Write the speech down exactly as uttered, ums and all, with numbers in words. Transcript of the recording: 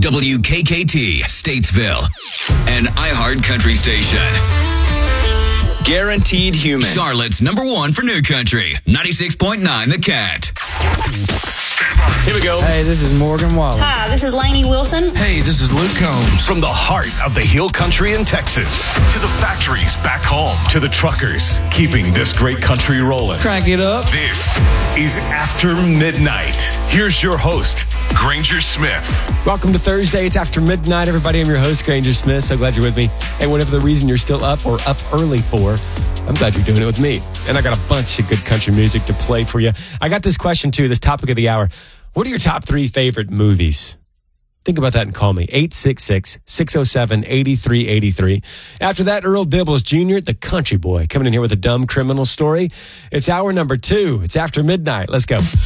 W K K T, Statesville, an iHeart Country station. Guaranteed Human, Charlotte's number one for new country, ninety-six point nine The Cat. Here we go. Hey, this is Morgan Wallen. Hi, this is Lainey Wilson. Hey, this is Luke Combs. From the heart of the Hill Country in Texas to the factories back home to the truckers keeping this great country rolling. Crank it up. This is After Midnight. Here's your host, Granger Smith. Welcome to Thursday. It's After Midnight, everybody. I'm your host, Granger Smith. So glad you're with me. And whatever the reason you're still up or up early for, I'm glad you're doing it with me. And I got a bunch of good country music to play for you. I got this question, too, this topic of the hour. What are your top three favorite movies? Think about that and call me. eight six six, six oh seven, eight three eight three. After that, Earl Dibbles Junior, the country boy, coming in here with a dumb criminal story. It's hour number two. It's After Midnight. Let's go.